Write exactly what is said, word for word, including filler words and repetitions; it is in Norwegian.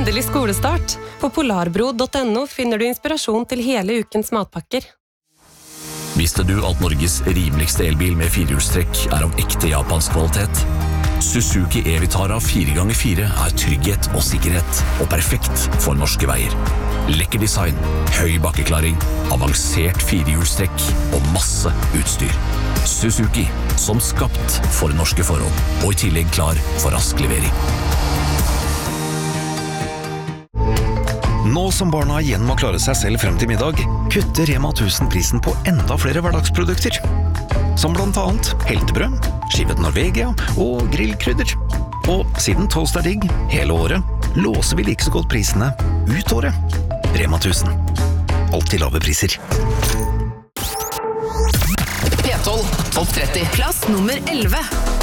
Endelig skolestart. På polarbro punktum no finner du inspirasjon til hele ukens matpakker. Visste du at Norges rimeligste elbil med firehjulstrekk er av ekte japansk kvalitet? Suzuki E-Vitara fire ganger fire er trygghet og sikkerhet, og perfekt for norske veier. Lekker design, høy bakkeklaring, avansert firehjulstrekk og masse utstyr. Suzuki, som skapt for norske forhold, og i tillegg klar for rask levering. Nå som barna igjen må klare seg selv frem til middag, kutter Rema tusen prisen på enda flere hverdagsprodukter. Som blant annet heltebrød, skivet Norvegia og grillkrydder. Og siden toast er digg hele året, låser vi like så godt prisene ut året. Rema tusen. Alltid lave priser. P tolv, topp tretti. Plass nummer elleve.